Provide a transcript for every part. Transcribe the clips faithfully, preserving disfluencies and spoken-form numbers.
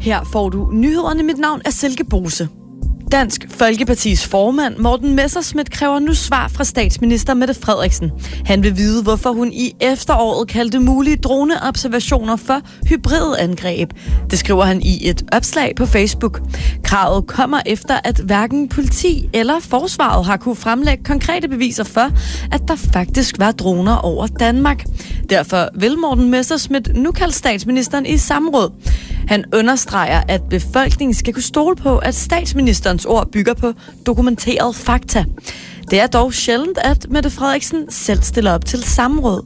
Her får du nyhederne. Mit navn er Silke Bose. Dansk Folkepartis formand Morten Messerschmidt kræver nu svar fra statsminister Mette Frederiksen. Han vil vide, hvorfor hun i efteråret kaldte mulige droneobservationer for hybridangreb. Det skriver han i et opslag på Facebook. Kravet kommer efter, at hverken politi eller forsvaret har kunne fremlægge konkrete beviser for, at der faktisk var droner over Danmark. Derfor vil Morten Messerschmidt nu kalde statsministeren i samråd. Han understreger, at befolkningen skal kunne stole på, at statsministerens ord bygger på dokumenteret fakta. Det er dog sjældent, at Mette Frederiksen selv stiller op til samråd.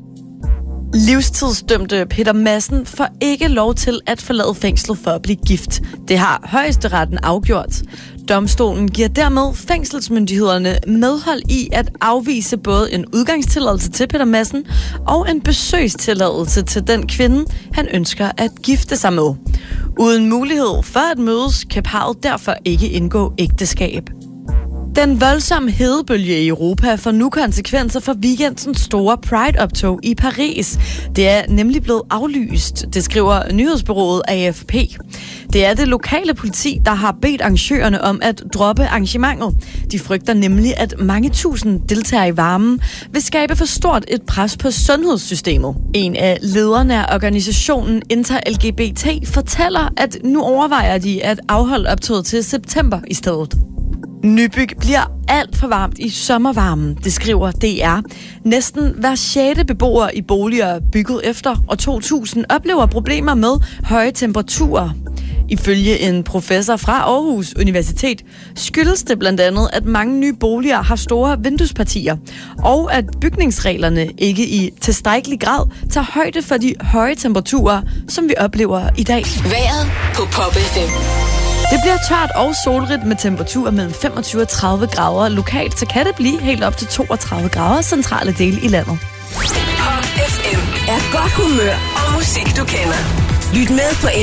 Livstidsdømte Peter Madsen får ikke lov til at forlade fængslet for at blive gift. Det har højesteretten afgjort. Domstolen giver dermed fængselsmyndighederne medhold i at afvise både en udgangstilladelse til Peter Madsen og en besøgstilladelse til den kvinde, han ønsker at gifte sig med. Uden mulighed for at mødes, kan parret derfor ikke indgå ægteskab. Den voldsomme hedebølge i Europa får nu konsekvenser for weekendens store Pride-optog i Paris. Det er nemlig blevet aflyst, det skriver nyhedsbureauet A F P. Det er det lokale politi, der har bedt arrangørerne om at droppe arrangementet. De frygter nemlig, at mange tusind deltagere i varmen vil skabe for stort et pres på sundhedssystemet. En af lederne af organisationen Inter L G B T fortæller, at nu overvejer de at afholde optoget til september i stedet. Nybyg bliver alt for varmt i sommervarmen, det skriver D R. Næsten hver sjette beboer i boliger bygget efter år to tusind oplever problemer med høje temperaturer. Ifølge en professor fra Aarhus Universitet skyldes det blandt andet, at mange nye boliger har store vinduespartier, og at bygningsreglerne ikke i tilstrækkelig grad tager højde for de høje temperaturer, som vi oplever i dag. Vejret på Pop F M. Det bliver tørt og solrigt med temperaturer mellem femogtyve og tredive grader. Lokalt så kan det blive helt op til toogtredive grader centrale dele i landet. Pop F M er godt humør og musik, du kender. Lyt med på